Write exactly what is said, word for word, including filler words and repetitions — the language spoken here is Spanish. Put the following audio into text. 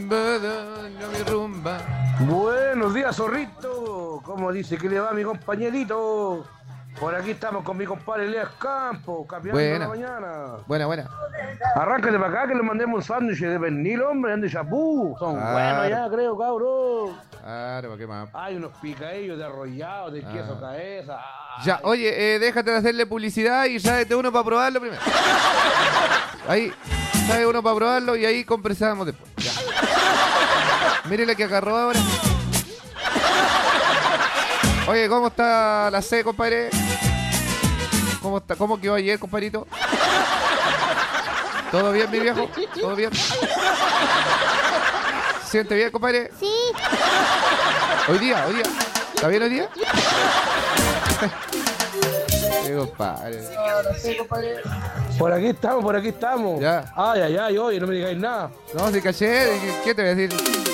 mi rumba. Buenos días, zorrito. ¿Cómo dice que le va mi compañerito? Por aquí estamos con mi compadre Elias Campos, campeón de la mañana. Buena, buena. Arráncate para acá que le mandemos un sándwich de pernil, hombre, de chapú. Son claro. buenos ya, creo, cabrón. Claro, ¿para qué más? Hay unos picadillos de arrollado, de ah. queso cabeza. Ay. Ya, oye, eh, déjate de hacerle publicidad y tráete uno para probarlo primero. Ahí, trae uno para probarlo y ahí conversamos después. Ya. Mire la que agarró ahora. Oye, ¿cómo está la C, compadre? ¿Cómo está? ¿Cómo quedó ayer, compadrito? ¿Todo bien, mi viejo? ¿Todo bien? ¿Se siente bien, compadre? Sí. Hoy día, hoy día. ¿Está bien hoy día? Sí, compadre. No, no sé, compadre. Por aquí estamos, por aquí estamos. Ya. Ay, ay, ay, oye, no me digáis nada. No, si caché, ¿qué te voy a decir?